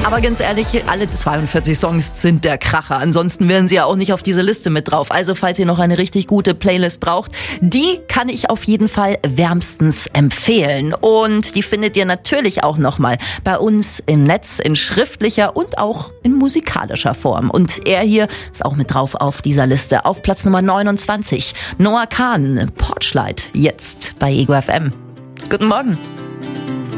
Aber ganz ehrlich, alle 42 Songs sind der Kracher. Ansonsten wären sie ja auch nicht auf diese Liste mit drauf. Also falls ihr noch eine richtig gute Playlist braucht, die kann ich auf jeden Fall wärmstens empfehlen. Und die findet ihr natürlich auch nochmal bei uns im Netz in schriftlicher und auch in musikalischer Form. Und er hier ist auch mit drauf auf dieser Liste. Auf Platz Nummer 29. Noah Kahan, Porchlight, jetzt bei Ego FM. Guten Morgen.